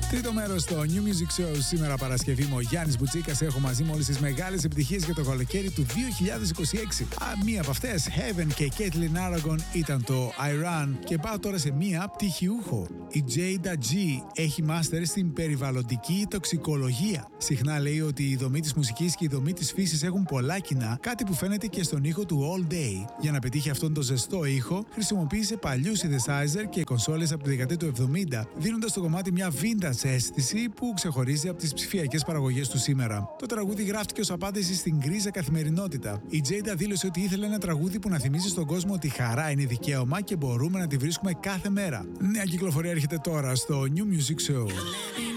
Τρίτο μέρος στο New Music Show. Σήμερα Παρασκευή μου ο Γιάννης Μπουτσίκας. Έχω μαζί μου όλες τις μεγάλες επιτυχίες για το καλοκαίρι του 2026. Μία από αυτές, Heaven και Caitlin Aragon, ήταν το Iran. Και πάω τώρα σε μία πτυχιούχο. Η Jada G έχει μάστερ στην περιβαλλοντική τοξικολογία. Συχνά λέει ότι η δομή της μουσικής και η δομή της φύσης έχουν πολλά κοινά, κάτι που φαίνεται και στον ήχο του All Day. Για να πετύχει αυτόν τον ζεστό ήχο, χρησιμοποίησε παλιούς synthesizer και κονσόλες από τη δεκαετία του 70, δίνοντας στο κομμάτι μια vintage αίσθηση που ξεχωρίζει από τις ψηφιακές παραγωγές του σήμερα. Το τραγούδι γράφτηκε ως απάντηση στην γκρίζα καθημερινότητα. Η Jada δήλωσε ότι ήθελε ένα τραγούδι που να θυμίζει στον κόσμο ότι η χαρά είναι δικαίωμα και μπορούμε να τη βρίσκουμε κάθε μέρα. Νέα κυκλοφορία έρχεται τώρα στο New Music Show.